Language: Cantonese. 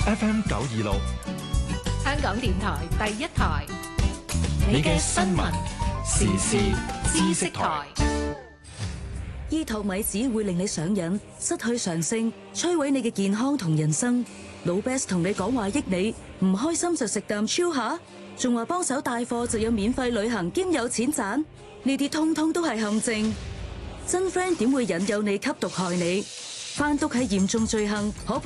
FM 926， 香港電台第一台， 你嘅新聞時事知識台。 依托米子會令你上癮，失去常性，摧毀你嘅健康同人生。老 Best 同你講話益你，唔開心就食啖超下，仲話幫手帶貨就有免費旅行兼有錢賺，呢啲通通都係陷阱。真 friend 點會引誘你吸毒害你？販毒係嚴重罪行，可